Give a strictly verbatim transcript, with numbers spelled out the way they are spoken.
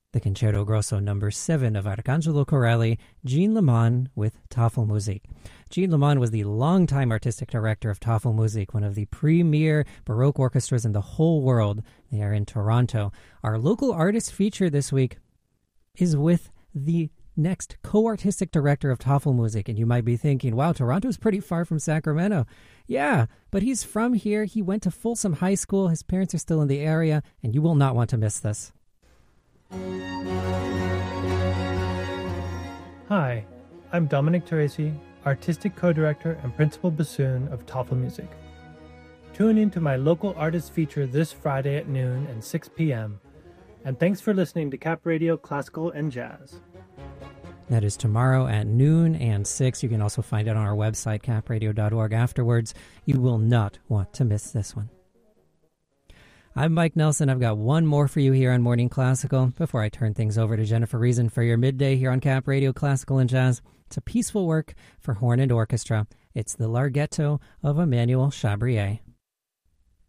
the Concerto Grosso number seven of Arcangelo Corelli, Jean Leman with Tafelmusik. Jean Leman was the longtime artistic director of Tafelmusik, one of the premier Baroque orchestras in the whole world. They are in Toronto. Our local artist feature this week is with the next co-artistic director of Tafelmusik. And you might be thinking, wow, Toronto's pretty far from Sacramento. Yeah, but he's from here. He went to Folsom High School. His parents are still in the area, and you will not want to miss this. Hi, I'm Dominic Teresi, Artistic Co-Director and Principal Bassoon of Tafelmusik. Tune in to my local artist feature this Friday at noon and six p.m. And thanks for listening to Cap Radio Classical and Jazz. That is tomorrow at noon and six. You can also find it on our website, cap radio dot org, afterwards. You will not want to miss this one. I'm Mike Nelson. I've got one more for you here on Morning Classical before I turn things over to Jennifer Reason for your midday here on Cap Radio Classical and Jazz. It's a peaceful work for horn and orchestra. It's the Larghetto of Emmanuel Chabrier.